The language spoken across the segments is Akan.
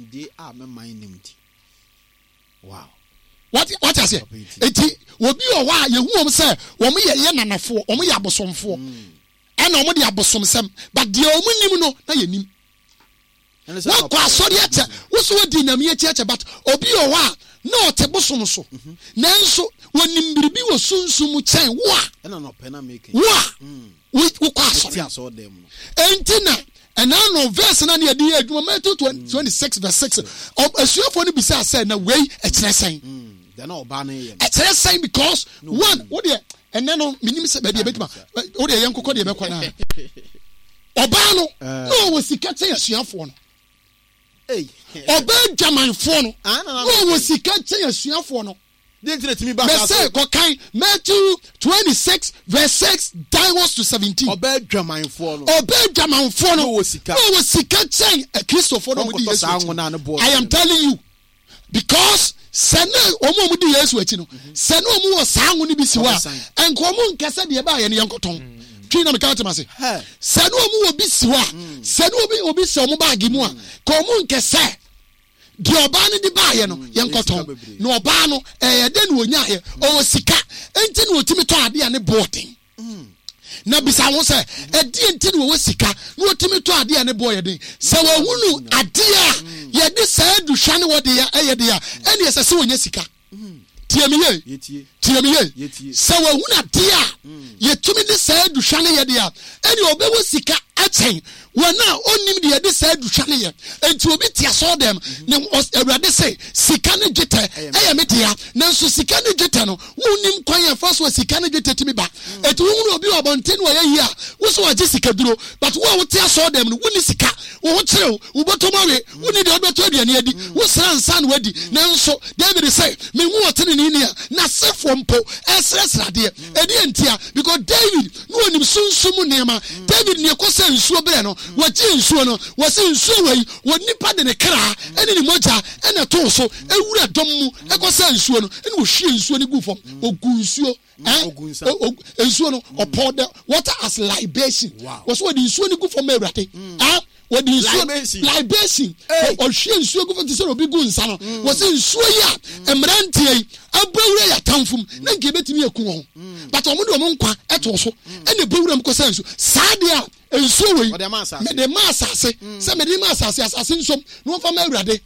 ade a me mind nimti. Wow. What I say? Eti obi o wa ye hu say wo me ye nanafo, wo me ye abosomfo. And wo me de abosomsem, but de o mu nim no na ye nim. What kwa sorry eche, wo so di na me eche but obi o wa na te bosom so. Nanso wonim biribi wo sunsum chen wa. And no pena make. Wa. We kwa sorry dem. Entina and now no verse na near the edwuma Matthew 26 verse 6. Asuafo no bisa say na wei ekyere sen. They no ba na ye. Ekyere sen because one what dey and then no minim say ba dey betuma. Wo dey yankoko dey bekwa na. Oba no no wo sika che asuafo no. Hey. Oba dwamanfo no. No wo sika che asuafo no. Say Matthew 26 verse 6 downwards to 17. Obey German no was Christopher. I am telling you because Sena Omudi Yesu Sena Omu Sangu Bisiwa and Common Cassa de Ba and Yankoton. Trina Makatamasi. Sena Omu Bisiwa, Sena Obi Somuba Gimua, Common Cassa. The Obana di ba ye no yenkoton no oba no den wo nya ye o sika enti no otimi to ade ane boarding na bisa wo se edi enti no wo sika no otimi to ade ane boy den se wo hunu ade a ye de sa aduhwane wo de ya ye de ya ene ye se wo nya sika tie me ye se wo hunu ade a ye tumi de sa aduhwane ye de ya ene obewo sika achen wana onim de de sa aduhwane ye enti obi tia so dem ne awurade say sika ne gete eye me dia nanso sika ne gete no wonim kwan ya fa so sika ne gete timi ba enti wo obi obonten wo ye a wo so age sika duro but wo tia so dem no woni sika wo kire wo botomawe woni de obeto aduane adi wo sra nsa no wadi nanso David say me hu otene ni nia na sefo mpo esresrade edi entia because David no onim sunsum nema David ne kosa nsuo bere no wachi nsuo no wase nsuo wei wonipa de ne kra ene ni moja ene to so ewura dom mu ekosa nsuo no ene wo hwie nsuo ne gu fom ogu nsuo nsuo no upon the water as libation was what the nsuo ne gu fom ewurade what the libation o hwie nsuo gu fom ti se obi gu nsa no wase nsuo ya emrantie abawura ya tamfum na nke betimi ekun ho but omo de omo nkwa eto so ene bawura mkosa nsuo sadia ensuo wei me de masase se me de masase asase nsom no fa ma awurade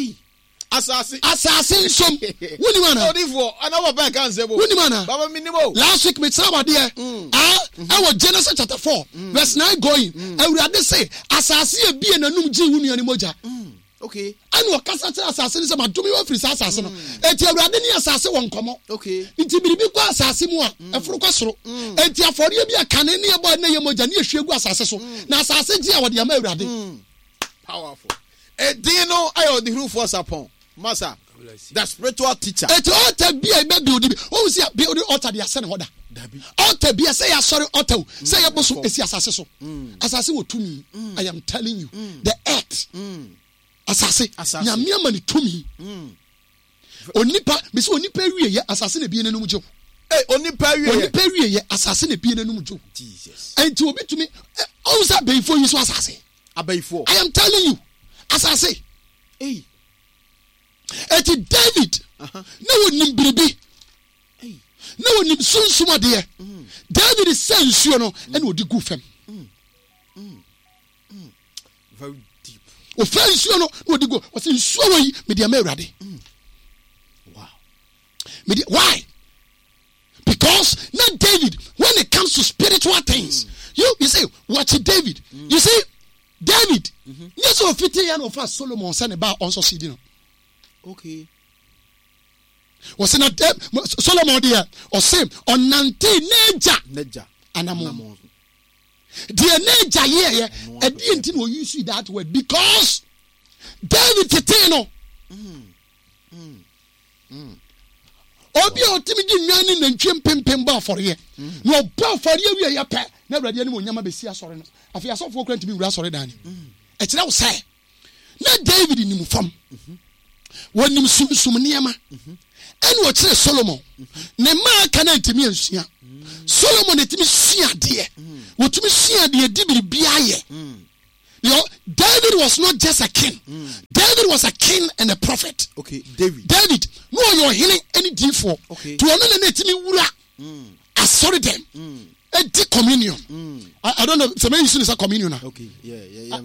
asase nsom woni mana odifo anawo ban kan sebo woni mana baba minimo last week me travel there our Genesis chapter 4 verse 9 going awurade say asase e bie nanum ji wunu ani moja okay anu okasa tira asase ni se madumi wa free asase no eti awurade ni asase won komo okay nti biribi kwa asase mu a efuru kwa soro eti afori bi akane ni ebo na ye moja ni ehwe gu asase so na asase ji a wode ama awurade powerful edino ayo the roof was upon masa the spiritual teacher eti altar bi e be build bi o si build altar dia se ne hoda altar bi say ya sorry altar say ya boso esi asase so asase wo tumi I am telling you the earth asase nyame amani tumi onipa me say onipa wie ye asase na bi enanum je onipa wie ye asase na bi enanum je Jesus enti obi tumi o say beifo yi so asase abeifo I am telling you asase eti David na wonim biribi na wonim sunsum de David say nsuo no ene odi gu fam very deep o fa nsuo no odi gu o say nsuo wei me de ma awurade wow why because not David when it comes to spiritual things you say watch David you see David yes o fiti ya no fa Solomon say ne ba onso sidi no okay was not Solomon there or same on nante neja anamo the neja here and didn't will use that word because David Teteno obi otimi di nwan na ntwem pempem ba for ye no ba for ye wi ya pe na awurade ne mo nyama be si asore no afi asofo kwant mi wura asore dan e kire wo say na David ni mu fam wonim sum niema ene wo kire Solomon ne ma kana ntimi ansua Solomon etimi sua de wotumi sua de di bibia ye David was not just a king. David was a king and a prophet. Okay, David. No, you're healing any D4. Okay. To another wura. I sorry them. A deep communion. I don't know. So many students are communion. Okay, yeah.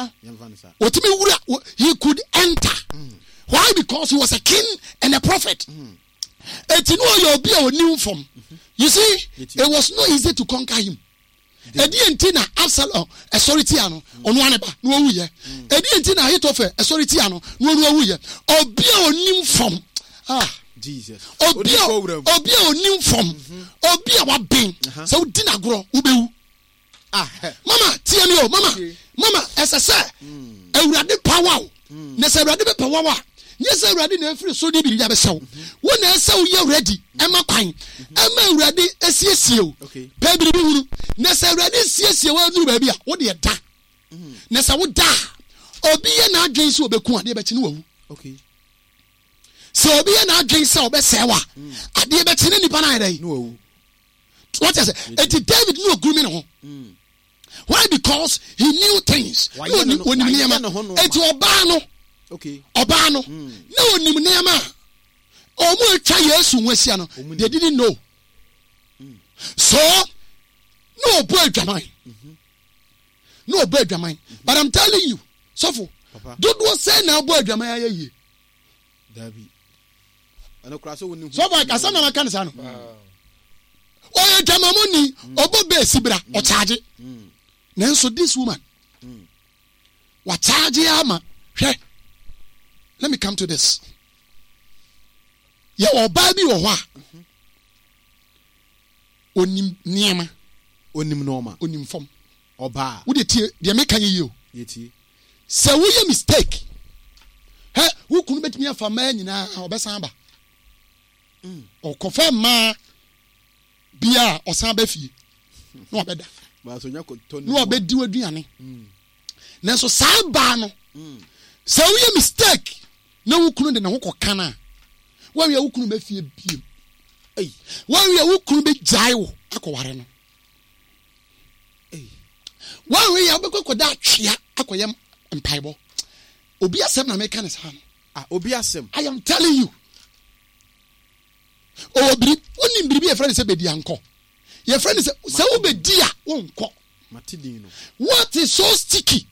He could enter. Why? Because he was a king and a prophet. And you know you'll be a new form. You see, it was not easy to conquer him. Edientina Absalom Tiano on one eba no wu ye. Edientina Ahithophel Tiano no wu ye. Obia onim from Jesus. Obia onim from obia wa ben. So din agro ubewu. Mama tie me o mama esese Awurade power. Na se Awurade be power. Yes, Awurade na free so dey bi ya be sew. Wo na sew ye ready ema kwan. Ema Awurade asiesie o. Pa bi huru. Na se Awurade asiesie wa nuru ba bi a wo de da. Na se wo da. Obi ye na adwen so obeku ade be kine wawu. Okay. So obi ye na adwen so obesewa. Ade be kine nipa na ide. No wawu. What is it? David knew agreement no. Why? Because he knew things. When it oba no. Okay. Obano. No nim nema. Omo twa Yesu nwasia no. They didn't know. So no boy dwaman. No boy dwaman. But I'm telling you, Sofo. Don't was say now boy dwaman aye. David. Ano kraso woni. So boy kasa na maka nsa no. Oye dwamamoni obo be sibra o charge. Nanso this woman. Wa charge ama. Hwe. Let me come to this. Ya oba bi wo ho a. Onim niema, onim normal, onim fom. Oba. Wo de tie de me kan yi o. Yeti. Se wo ye mistake. Wo kunu betimi afa ma nyina obesan ba. O confirm ma bia osan ba fie. No obeda. Ba so nya ko toni. No obedi waduane. Nanso saa ba no. Se wo ye mistake. Na wo kunu de na ho kokana. Wa wi wo kunu ba fie biem. Wa wi wo kunu be jai wo akoware no. Wa wi ya be kokoda atwea akoyem mpaibo. Obi asem na meka ne sa no. Obi asem. I am telling you. Obiri oni biribi e friend say be di anko. Your friend say wo be di a wonko. Matidin no. What is so sticky?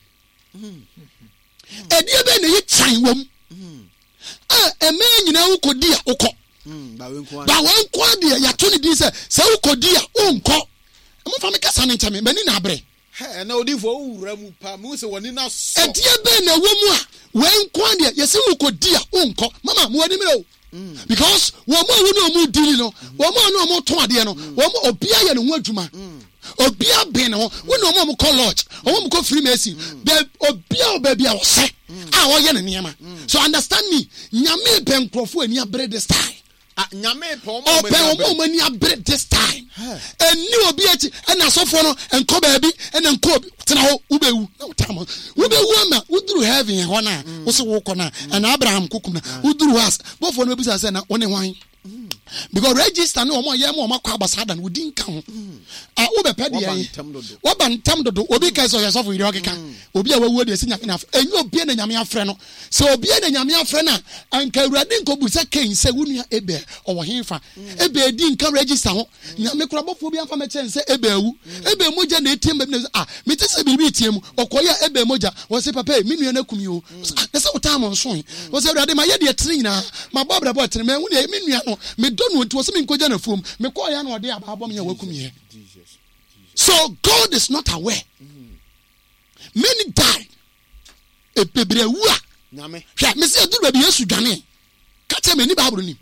Edie be na ye chan wom. Eme nyina wo kodi a wokọ. Ba wenko ade ya to ne din se wo kodi a wonko. Mo fa me kasa ne nchame bani na abre. Na odifo owura mu pa mu se woni na so. Edie be na wo mu a wenko ade ya se wo kodi a wonko. Mama mo wani mire o. Because wo mo dili no, wo mo to ade no, wo mo obia ye ne ho adwuma. Obia ben no, wo no mo college, wo mo ko Freemason. Be obia obia wo se. Wo ye ne niema. So understand me, nyame pe nkrofo ani abre this time. Nyame pe omo mani abre this time. Eni obi achi na sofo no enko ba bi na enko obi tena ho ubewu na utam ubewu ama uduru heaven ho na wo se wo kọ na na Abraham kokum na uduru has bofo no bi say na one hwan. Because register no omo ye mo makwa abasada no din ka ho wo be pede yen wo bantam dodo obi ka so yesofo iri okeka obi a wawu de sinya na enyo obi na nyame afre no so obi na nyame afre na anka awurade nkobu se ken se wunua ebe owo henfa ebe di nka register ho nyame kura bofo bi amfa me chen se ebe awu ebe moja na etim be na me te se biribi tie mu okoya ebe moja wo se papa me nua na kumi o na se wotam nso wo se awurade ma ye de tiri nyina ma bobra bo tiri me hu ne me nua no me don't want to me nkoja na fom me call ya na ode ababo me wakum ye. So God is not aware. Many died. E pebre wu a nyame hwa me se duru ba Yesu dwane ka te me ni Bible ni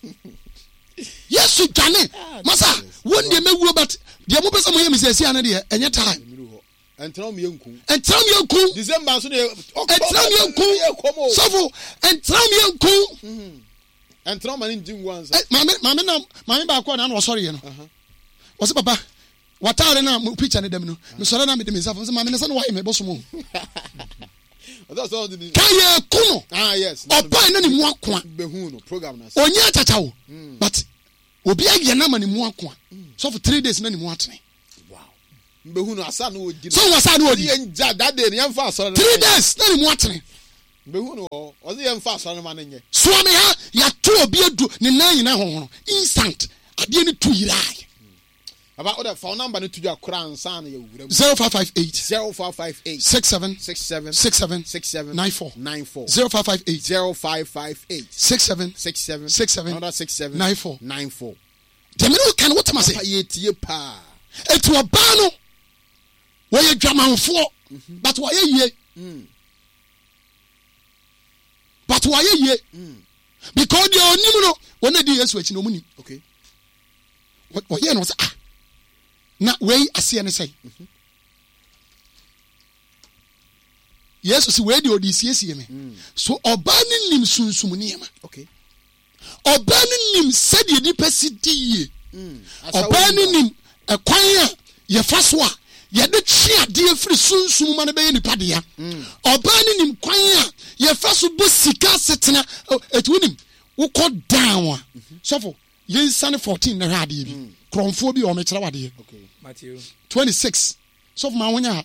Yesu dwane masa won de mewu but de mo pese mo ye me se sia na de enye time entram yenku December so de entram yenku sofo entram yenku entram mani njingu ansa mame ba kwa na no sorry ye no wo se papa watare na picture ne dem no me sore na me de me safo se mame ne se no why me bosomo that's all the kaye kuno yes opa na ni mu akwa behu no program na onya chachawo but obi aye na ma ni mu akwa so for 3 days na ni mu atene. Wow. Mbehuno asa no odi. So wasa no odi. That day yemfa asore. 3 days na ni mu atene. Mbehuno o ze yemfa asore ma nenye. So me ha ya to obi adu ne nan nyina honhono. Instant. Ade ni tu yirai. About other phone number to your crown son 0558 67 94 0558 67 94. The middle can what am I say? Ye pa. It was bano. Where you drama for, but why ye? But why ye? Because you are when the years which no money. Okay. What ye knows? Na way asie ne say Jesus we dey odisiesie me so oba ne nim sunsum ne yema okay oba ne nim said ye nipa sidie oba ne nim ekwan a ye fa so a ye de twe ade afiri sunsum ma ne be ye nipa de ya oba ne nim kwan a ye fa so bo sika setena etunim wo ko down a sofo ye nsane 14 na hade bi kromfo bi o me kire wade okay Matthew 26 so my wonya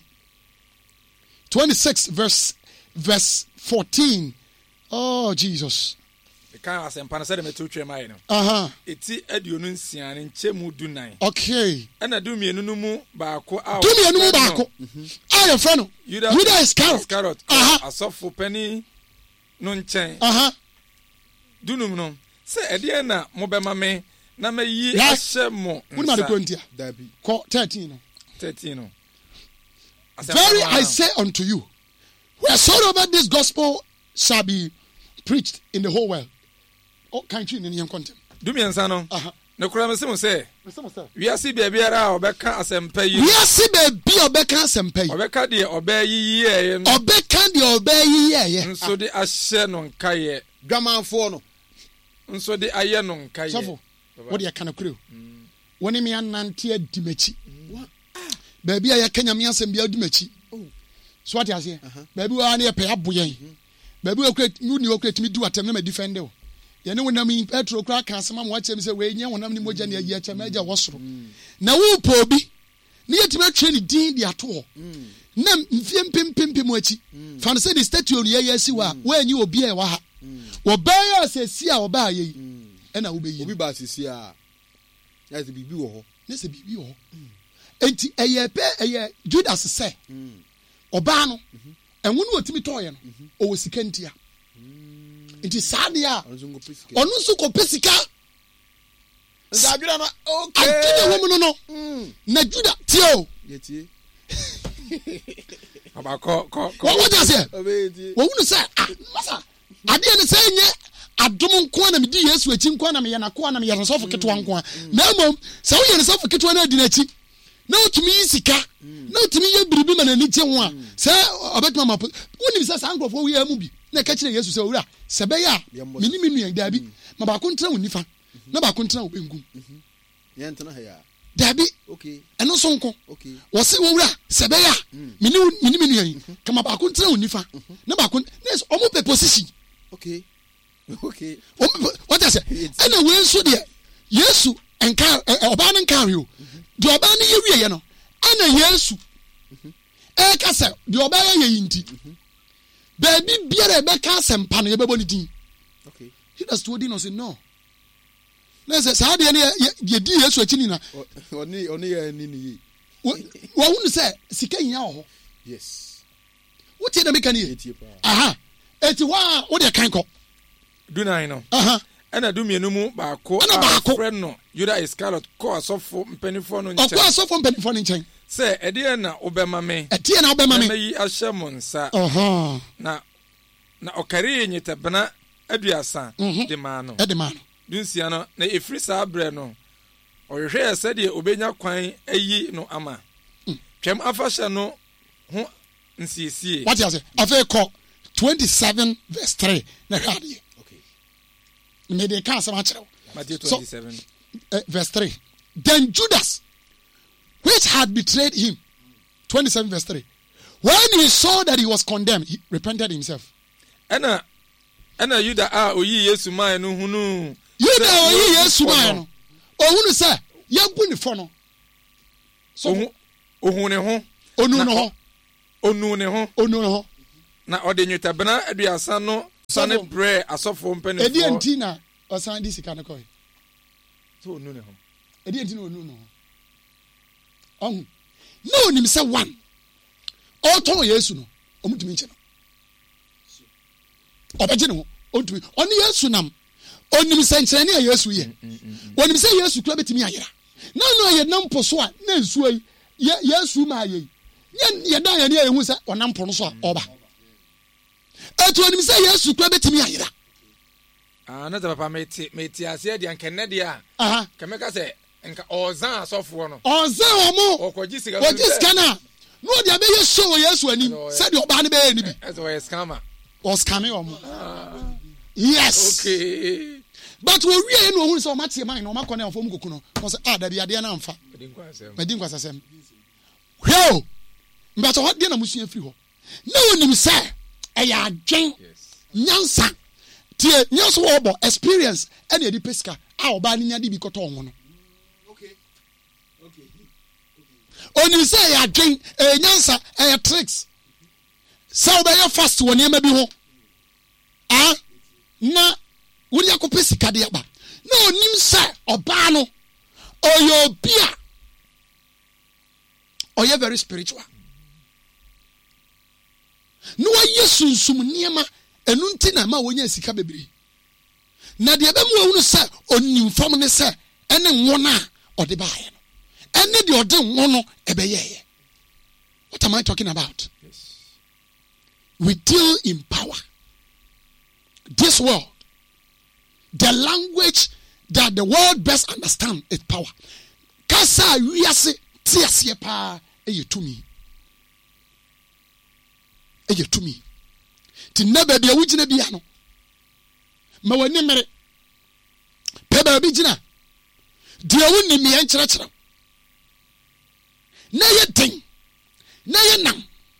26 verse 14 oh Jesus the kind of asem panasa de metotwe mai no eti aduonu nsia ne nchemu dunan okay na du mienu no mu baako a your friend Judah is carrot asofo pani no nchen dunum no se ede na mobema me na mayi ahye mo woni ma de kontia dabi ko 13 no very I say unto you wheresoever this gospel shall be preached in the whole world can't you in your content dumiensa no ne kura me se wiase bia biara obeka asempa yi wiase bia obeka asempa yi obeka de obayi ye no obeka de obayi ye nso de ahye no nkaye dwamanfo no nso de aye no nkaye sofo what you can accrue woni me anante adimachi baby ya kenya me asem bia adimachi so what you say baby wa na ye pe aboyen baby wa kret ni wa kret mi du atem na me defend o ye ne wonam petro kra kan asem am wa chem se we nya wonam ni moja na ye chem aja wosoro na wo po obi ni yetima twe ni din di ato na mfie mpempem achi fan say the statue ni ye si wa anyi obi e wa ha wo ba ya sesi a wo ba ye ena wo be yi obi ba sesi a ya se bibi wo ho na se bibi wo ho enti eye Judas say oba no enwo no otimi toye no o wo sika ntia enti saade a onu nso ko pesika ndabira na okay akide wo mu no na Judas tio yetie abako what you say wo unu say masa ade ne say nye adom nko na me di Yesu achi nko na me ye na ko na me ye sofo ketwa nko na mom se wo ye sofo ketwa na di na chi na otumi yisika na otumi ye biribi ma na ni che ho a se obetuma ma woni bi se sankrofo wi amu bi na ka kire Yesu se owura se be ya mini minu dabi ma ba ko ntra woni fa na ba ko ntra wo bengum ye ntana ha ya dabi okay eno so nko okay wo se owura se be ya mini minu yan kama ba ko ntra woni fa na ba ko na omo pe position okay what I say ana we so de Yesu enka oba no nka yo de oba no ye wiye no ana Yesu ka say de oba ye yinti baby biara be ka sempa no ye bebo ni din okay he does to din no say no na say sa de ne ye di Yesu achi ni na oni ye ni ni wo wonu say sika yin ho yes what ye na make ni eti wa wo de kan ko dunan no ana du mienu mu baako friend no Judah Iscariot ko asofo mpanifo no nchen ko asofo mpanifo no nchen se ede na obema me na yi ahye mo nsa na okare nyitabena aduasa de ma no dunsia no na efri sa abre no ohwehwe ese de obenya kwan ayi no ama twem afahye no ho nsiesie what you say afa ko 27 verse 3 na hade me they can't say Matthew 27 verse 3 then Judas which had betrayed him 27 verse 3 when he saw that he was condemned he repented himself ana Judah oyi Yesu man no hunu Judah oyi Yesu man no ohunu say yabu ni fo no so ohune ho na ode nyitabena aduasa no sane bre asofo mpene edi enti na osan di sika no koy so onu ne ho edi enti na onu no on no nim say one oton Yesu no omutumi nche no obeje no ontumi oni Yesu nam onim say nche ne Yesu ye onim say Yesu kura betimi ayera no ye nam poso a na nsu ayi Yesu ma ayi ye dan ye ne ehu say onam pono so a oba etu onim say Yesu kura betimi ayera na za papa meti ase de ankenne de a kemeka say nka ozan asofo no ozan omo okoji siga na no de be show Yesu ani say de oba ne be ni bi eso ye scammer o scamming omo yes okay but we wie no ohun say o matie man no makọ na afọ mukoku no o say da bia de na amfa medin kwasasem hweo mbato ho de na musua firi ho na onim say eya adwen nyansa tie nyanso wo bo experience and e di pesika a oba ni nya di bi koto ho no onim say eya adwen nyansa eya tricks say obey fast woni ema bi ho na wuri akopɛ sika de aba na onim sɛ ɔbaa no ɔyɛ obi a ɔyɛ very spiritual na wɔyɛ sunsum nneɛma ɛnu nti na ma wɔnya sika bebree na deɛ bɛmu awunu sɛ onim fam ne sɛ ɛne nwɔn a ɔde baayɛ no ɛne deɛ ɔde nwɔn no ɛbɛyɛyɛ. What am I talking about? Yes. We deal in power. This world, the language that the world best understand is power. Kasa wiase tiasie pa eyetumi. Eyetumi. Ti nebe de wugina bia no. Ma wani mere. Pe ba bi gina. De woni mi en kyerɛkyerɛ. Na ye den. Na ye nam.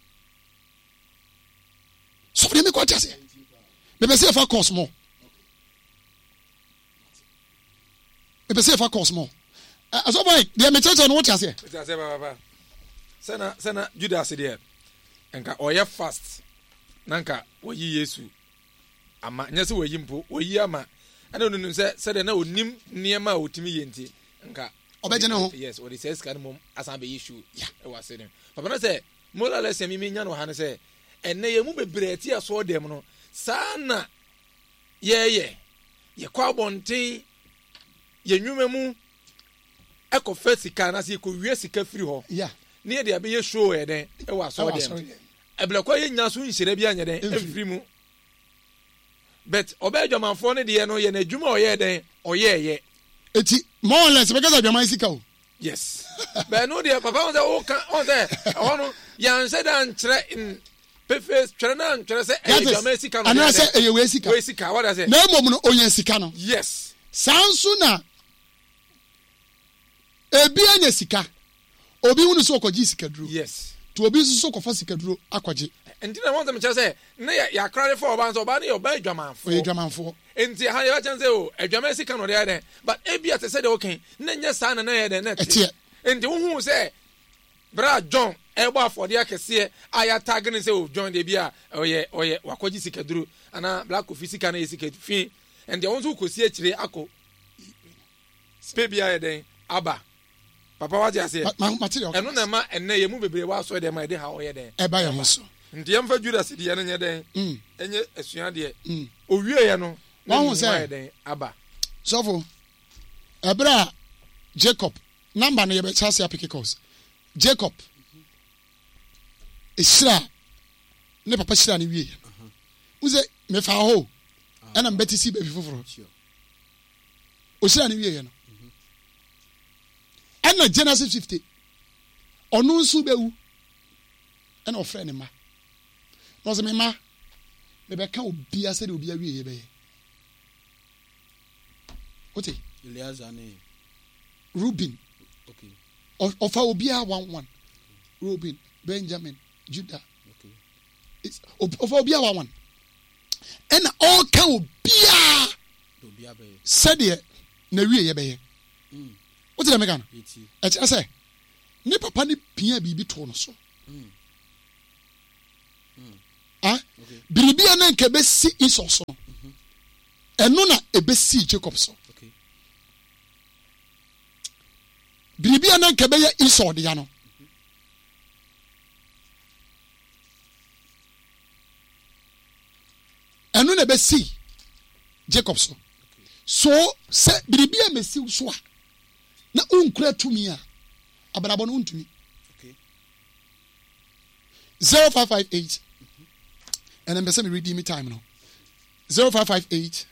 So de me ko tiase. Me be say fa cosmo. Me be say fa cosmo. Aso boy, de me kyerɛkyerɛ no what tiase. Tiase baba. Sana Judas de enka oye fast. Nanka woyi Yesu. Ama nyase woyi mpo, woyi ama. Ana onunu se de na onim niema a otimi yenti. Nka obegene ho. Yes, what he says kan mom asan be issue. Yeah, e was saying. Papa na say mola le se mi nya no ha ne say enne ye mu bebre ti aso dem no. Sana ye kwa bonten ye nwuma mu ekofa sika na se ekowie sika firi ho. Yeah. Ne de abe ye show e den e wa so dem. Eblekwa ye nya so nhire bia nya den efiri mu. But obey dwamanfo ne de no ye na adwuma oye den oye. Eti more or less because adwaman sika o. Yes. But no de papa on say yan say dan kire in pefe twere na twere say adwaman sika no. Ana say eye we sika. We sika what I say? Na mom no onya sika no. Yes. Sansu na ebi anya sika. Obi hunu so okoji sika duro. Yes. To obi so kofa sika duro akwaje. Enti na want them to say na ya krare for oba so oba na oba adwamanfo. Oye adwamanfo. Enti ha ya chan say o adwaman sika no dey but ebi at say dey okay na nya sa na ye dey na. Enti wo hu say bra John ebo afode akese aya tag ne say o John dey bia oye wakoji sika duro ana black office sika na sika fi enti won so kosi akire ako pe bia ye dey aba papa waje ase eno na ma enne ye mu bebre wa so dey ma dey ha oye dey e ba ye ho so ndi yam fa Judas de ye no nye den enye asua de owie ye no wa hu say den aba sofo ebra Jacob number no ye be chance apikikos Jacob Isra ne papa Isra ne wie uze me fa ho ena mbeti si baby foforo o Isra ne wie no ena Genesis 50 onu nsu bewu ena ofre ne ma no se me ma me be ka obi ase de obi awie ye be ote Eleazar ne Reuben okay ofa obi a 1 Reuben Benjamin Judah okay it's ofa obi a 1 and all ka obi a be said ye na wie ye be ye ote de me ka no e say ne papa ne pia bibi to no so biribia na nke besi Esau so eno na ebesi Jacob so biribia na nke be ya Esau de ya no eno na ebesi Jacob so se biribia mesi so a na unkura tumi a abrabo no untumi 0558 and then me redeem time now 0558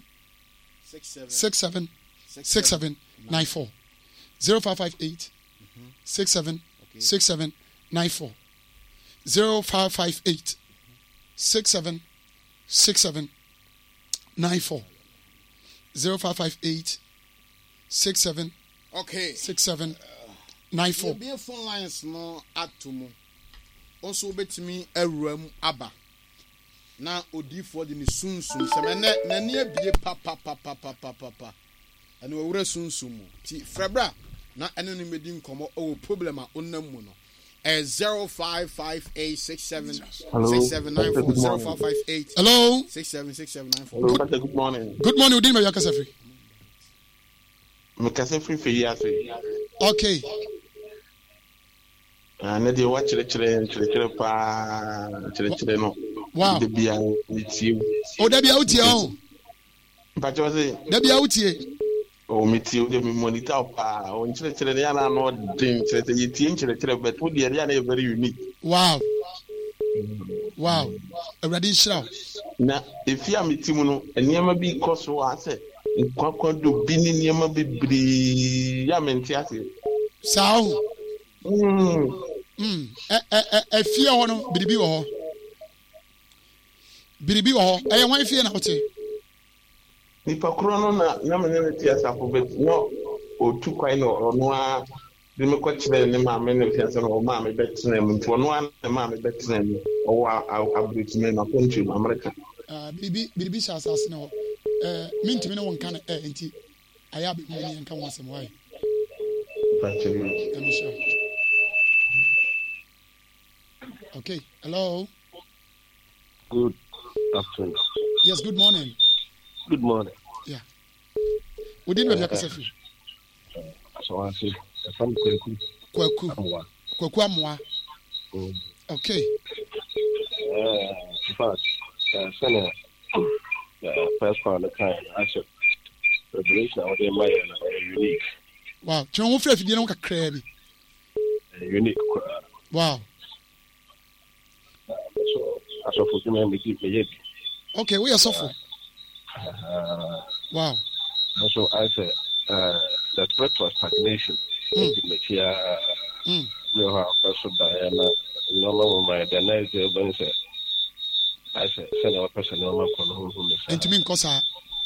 67 94 0558 67 94 0558 67 94 0558 67 94 be phone lines no atomo also betimi awuram aba na odifo de ne sunsun se na ne abie papa ani wura sunsun mu ti frabra na ene no medi nkomo o problem a onnam mu no 0558676794 0558 hello 676794 good morning udin me yakasa free me kasa free fe ya fe okay na de wa chere pa chere no wow de bia mitiu o da bia utie o pa cho se da bia utie o mitiu de mi monitor pa o chere ya na no din chere yitie chere but wo de ya na very unique wow already show na efia mitimu no eniema bi koso ase nkwakwa do bi ni niema bibiri ya menti ase sao efia ho no biribi wo ho eye wan fie na hote nipa kro no na menene ti asa fo bet no o tu kwai no no a de me ko kire ne ma me ne fi asa no ma me bet na mu nto no a ma me bet na mu o abrit me na country America biribi sha asase no mintimi ne won kan enti aya be mo ne kan wasem wai okay hello good afternoon yes good morning yeah we didn't have yakasa free so I say from kwaku amwa okay first sana first part of the time I said revelation of the Maya unique wow chon wo free afidie no kakra bi unique wow so for me make it okay we are suffer wow also I said the threat was stagnation in the you have person Diana no my the next day I said send our person no man kono enti min kosa